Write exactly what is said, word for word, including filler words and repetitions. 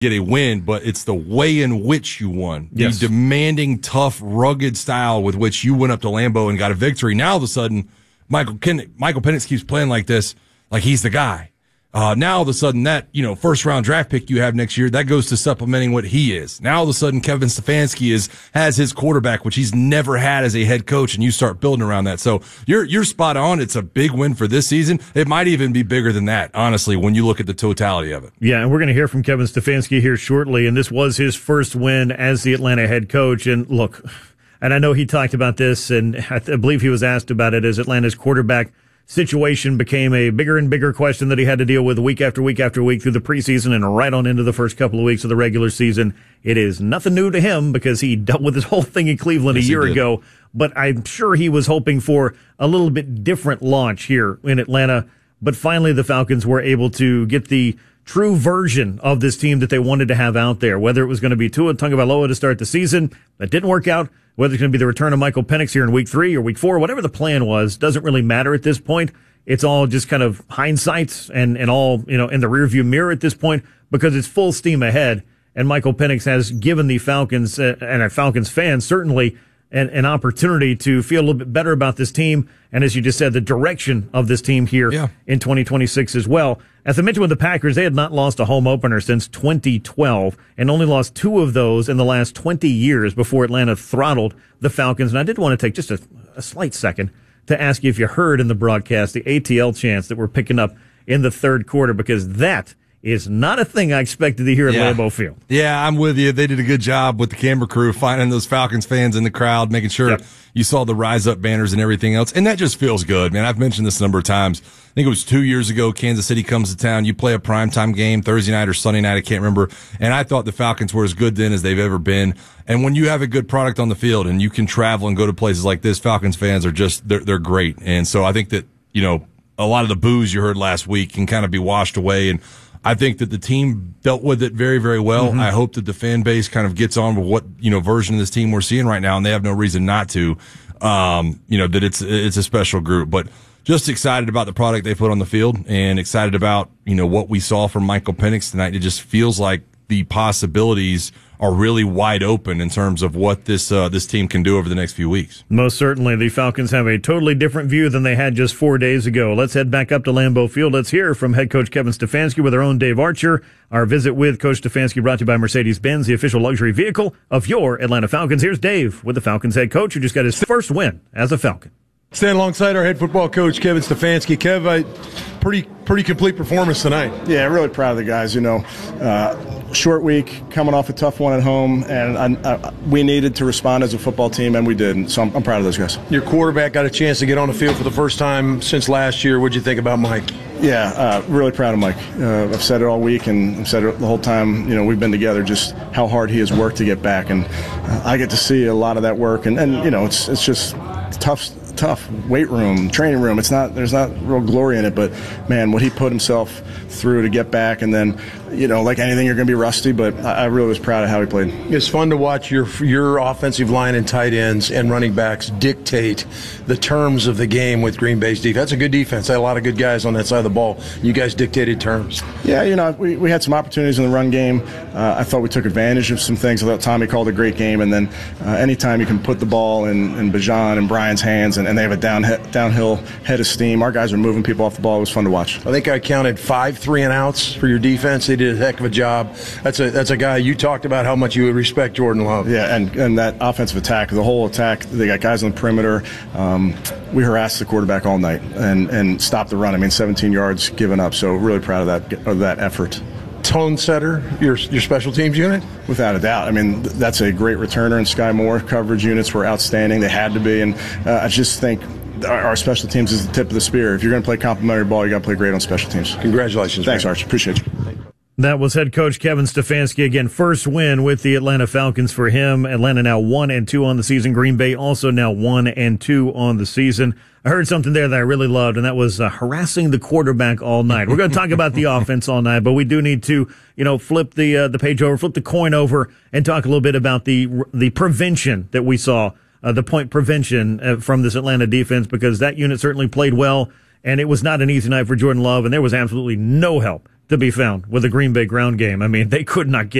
get a win, but it's the way in which you won. Yes. The demanding, tough, rugged style with which you went up to Lambeau and got a victory. Now, all of a sudden, Michael Ken- Michael Penix keeps playing like this, like he's the guy. Uh, now, all of a sudden, that, you know, first-round draft pick you have next year, that goes to supplementing what he is. Now, all of a sudden, Kevin Stefanski is has his quarterback, which he's never had as a head coach, and you start building around that. So you're you're spot on. It's a big win for this season. It might even be bigger than that, honestly, when you look at the totality of it. Yeah, and we're going to hear from Kevin Stefanski here shortly, and this was his first win as the Atlanta head coach. And look, and I know he talked about this, and I, th- I believe he was asked about it as Atlanta's quarterback situation became a bigger and bigger question that he had to deal with week after week after week through the preseason and right on into the first couple of weeks of the regular season. It is nothing new to him because he dealt with this whole thing in Cleveland yes, a year ago, but I'm sure he was hoping for a little bit different launch here in Atlanta. But finally, the Falcons were able to get the true version of this team that they wanted to have out there, whether it was going to be Tua Tagovailoa to start the season. That didn't work out. Whether it's going to be the return of Michael Penix here in week three or week four, whatever the plan was, doesn't really matter at this point. It's all just kind of hindsight and, and all, you know, in the rearview mirror at this point because it's full steam ahead. And Michael Penix has given the Falcons uh, and our Falcons fans certainly an, an opportunity to feel a little bit better about this team. And as you just said, the direction of this team here yeah. in twenty twenty-six as well. As I mentioned with the Packers, they had not lost a home opener since twenty twelve and only lost two of those in the last twenty years before Atlanta throttled the Falcons. And I did want to take just a, a slight second to ask you if you heard in the broadcast the A T L chants that we're picking up in the third quarter, because that is not a thing I expected to hear at yeah. Lambeau Field. Yeah, I'm with you. They did a good job with the camera crew finding those Falcons fans in the crowd, making sure yep. you saw the Rise Up banners and everything else. And that just feels good, man. I've mentioned this a number of times. I think it was two years ago, Kansas City comes to town. You play a primetime game, Thursday night or Sunday night, I can't remember. And I thought the Falcons were as good then as they've ever been. And when you have a good product on the field and you can travel and go to places like this, Falcons fans are just, they're, they're great. And so I think that, you know, a lot of the boos you heard last week can kind of be washed away. And I think that the team dealt with it very, very well. Mm-hmm. I hope that the fan base kind of gets on with what, you know, version of this team we're seeing right now, and they have no reason not to. Um, you know, that it's it's a special group. But just excited about the product they put on the field and excited about, you know, what we saw from Michael Penix tonight. It just feels like the possibilities are really wide open in terms of what this uh, this team can do over the next few weeks. Most certainly. The Falcons have a totally different view than they had just four days ago. Let's head back up to Lambeau Field. Let's hear from head coach Kevin Stefanski with our own Dave Archer. Our visit with Coach Stefanski brought to you by Mercedes-Benz, the official luxury vehicle of your Atlanta Falcons. Here's Dave with the Falcons head coach who just got his first win as a Falcon. Stand alongside our head football coach, Kevin Stefanski. Kev, I, pretty pretty complete performance tonight. Yeah, really proud of the guys. You know, uh, short week, coming off a tough one at home, and I, I, we needed to respond as a football team, and we did. So I'm, I'm proud of those guys. Your quarterback got a chance to get on the field for the first time since last year. What'd you think about Mike? Yeah, uh, really proud of Mike. Uh, I've said it all week, and I've said it the whole time, you know, we've been together, just how hard he has worked to get back. And uh, I get to see a lot of that work. And, and you know, it's it's just tough tough weight room, training room. It's not, there's not real glory in it, but man, what he put himself through to get back, and then, you know, like anything, you're going to be rusty, but I, I really was proud of how he played. It's fun to watch your your offensive line and tight ends and running backs dictate the terms of the game with Green Bay's defense. That's a good defense. They had a lot of good guys on that side of the ball. You guys dictated terms. Yeah, you know, we, we had some opportunities in the run game. Uh, I thought we took advantage of some things. I thought Tommy called a great game, and then uh, anytime you can put the ball in, in Bijan and Brian's hands, and, and they have a down he- downhill head of steam. Our guys are moving people off the ball. It was fun to watch. I think I counted five three and outs for your defense. They did a heck of a job. That's a that's a guy you talked about how much you would respect Jordan Love. Yeah, and, and that offensive attack, the whole attack, they got guys on the perimeter. Um, we harassed the quarterback all night and, and stopped the run. I mean, seventeen yards given up. So really proud of that of that effort. Tone setter, your your special teams unit? Without a doubt. I mean, th- that's a great returner, and Sky Moore coverage units were outstanding. They had to be, and uh, I just think our, our special teams is the tip of the spear. If you're going to play complimentary ball, you got to play great on special teams. Congratulations. Thanks, man. Arch. Appreciate you. That was head coach Kevin Stefanski. Again, first win with the Atlanta Falcons for him. Atlanta now one and two on the season. Green Bay also now one and two on the season. I heard something there that I really loved, and that was uh, harassing the quarterback all night. We're going to talk about the offense all night, but we do need to, you know, flip the uh, the page over, flip the coin over, and talk a little bit about the the prevention that we saw, uh, the point prevention uh, from this Atlanta defense, because that unit certainly played well, and it was not an easy night for Jordan Love, and there was absolutely no help to be found with the Green Bay ground game. I mean, they could not get